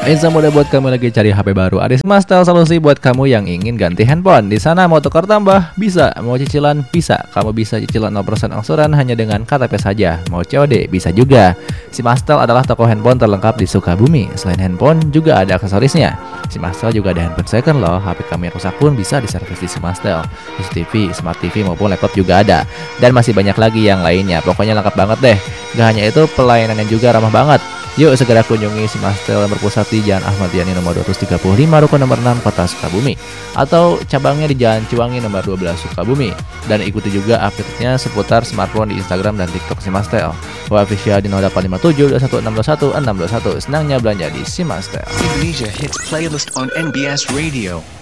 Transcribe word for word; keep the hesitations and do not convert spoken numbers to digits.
Insa muda buat kamu lagi cari H P baru, ada Smartstyle solusi buat kamu yang ingin ganti handphone. Di sana mau tukar tambah bisa, mau cicilan bisa. Kamu bisa cicilan nol persen angsuran hanya dengan K T P saja. Mau C O D bisa juga. Smartstyle adalah toko handphone terlengkap di Sukabumi. Selain handphone juga ada aksesorisnya. Smartstyle juga ada handphone second loh. H P kamu yang rusak pun bisa diservis di Smartstyle. C C T V, Smart T V maupun laptop juga ada. Dan masih banyak lagi yang lainnya. Pokoknya lengkap banget deh. Gak hanya itu, pelayanannya juga ramah banget. Yuk segera kunjungi Smartstyle yang berpusat di Jalan Ahmad Yani nomor dua ratus tiga puluh lima Rukun nomor enam Kota Sukabumi, atau cabangnya di Jalan Ciwangi nomor dua belas Sukabumi. Dan ikuti juga update-nya seputar smartphone di Instagram dan TikTok Smartstyle. Official di nol delapan lima tujuh dua satu enam dua satu enam dua satu. Senangnya belanja di Smartstyle. Indonesia Hits Playlist on N B S Radio.